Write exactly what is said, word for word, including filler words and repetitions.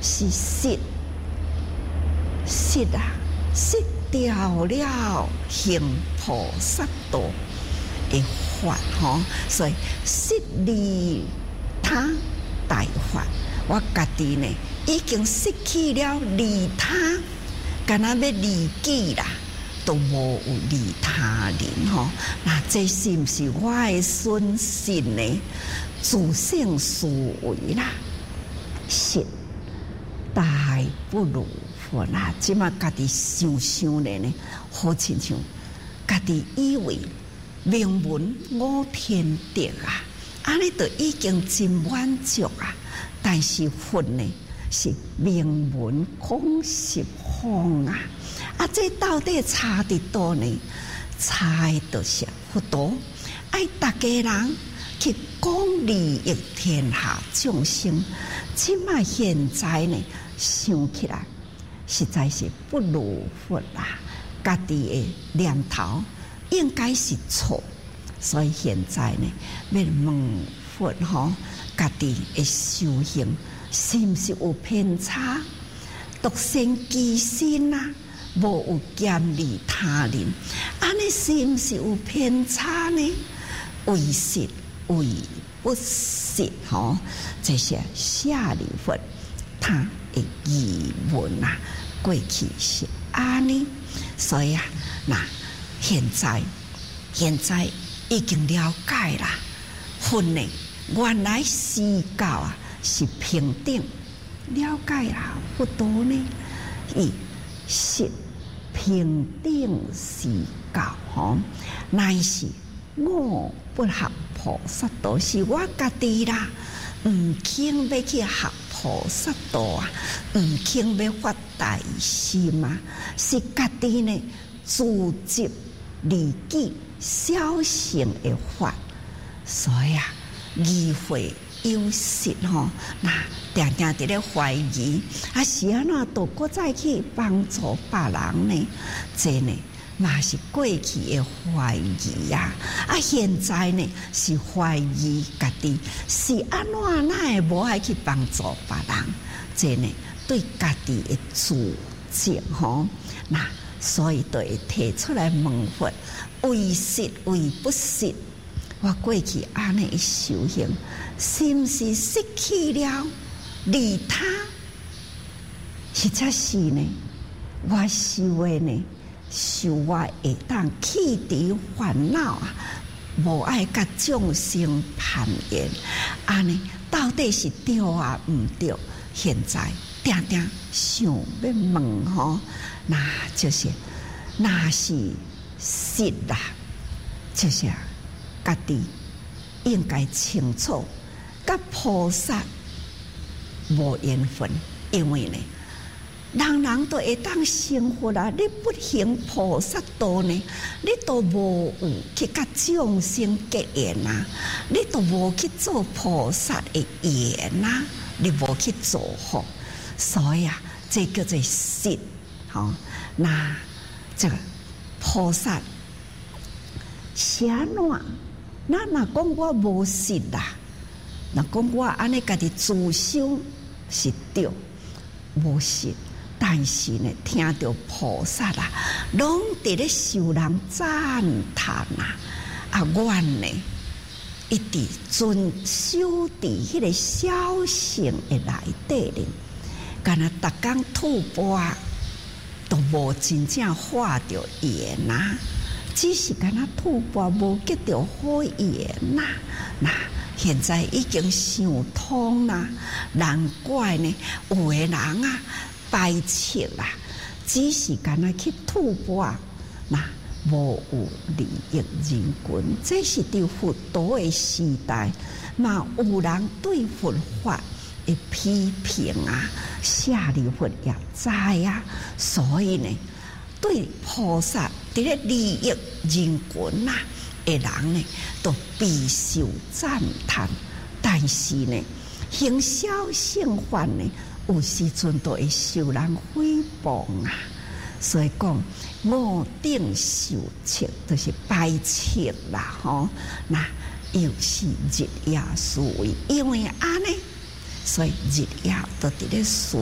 是失失啊，失掉了行菩萨道的法吼，所以失利他大法，我家己呢已经失去了利他，敢若要利己啦，都无有利他人吼。那这是不是我的损失呢？自性思维啦，是大不如佛啦。即马家己想想咧呢，好亲像家己以为名闻五天地啊，安尼就已经真满足啊。但是佛呢是名闻空实空啊，啊，这到底差伫倒呢？差的就是佛陀爱大家人去讲利益天下众生。即马现在呢想起来，实在是不如佛啦，家己的念头应该是错，所以现在呢要问佛吼，家己的修行是毋是有偏差？独善其身啊，无有兼利他人，安尼是毋是有偏差呢？为实为不实吼，这些舍利弗他的疑问啊，过去是安尼，所以啊，那现在现在已经了解啦，佛呢原来施教啊是平等，了解啦，佛陀呢伊是平等施教吼，乃是我不学菩萨道，是我家己啦，毋肯要去学菩萨道啊，毋肯要发大心啊，是家己呢自执利己小乘的法，所以啊，疑惑有失吼，那定定伫咧怀疑，啊是安怎都搁再去帮助别人呢？这呢？嘛是过去的怀疑啊，啊现在呢是怀疑家己是安怎哪会无爱去帮助别人？这呢对家己的自责吼，那所以就会提出来问佛：为实为不实？我过去安尼修行，是毋是失去了利他？实在是呢，我修的呢。修我会当弃除烦恼啊，无爱甲众生攀缘，安尼到底是对啊毋对？现在定定想要问吼，那就是那是实啦，就是家己应该清楚，甲菩萨无缘分，因为呢。人人都会当成佛啊！你不行菩萨道呢，你都无有去甲众生结缘啊，你都无去做菩萨的缘啊，你无去做好，所以啊，这叫做实。好，那这个菩萨是安怎？那若讲我无实啦，若讲我安尼家己自修是对，无实。但是呢，听到菩萨啦，拢伫咧受人赞叹啊！啊，我呢一直遵守伫迄个小乘的内底咧，敢若逐工吐蕃都无真正化着缘呐，只是敢若吐蕃无结着好缘呐。那现在已经想通啦，难怪呢，有的人啊。排斥啦，只是干那去吐蕃，那无有利益人群。这是伫佛陀的时代，嘛有人对佛法的批评啊，舍利弗也知啊，所以呢，对菩萨伫咧利益人群呐的人呢，都备受赞叹。但是呢，行小乘法呢？有时阵都会受人诽谤啊，所以讲五顶受斥，就是排斥啦吼。那又是日夜思维，因为安尼，所以日夜都伫咧思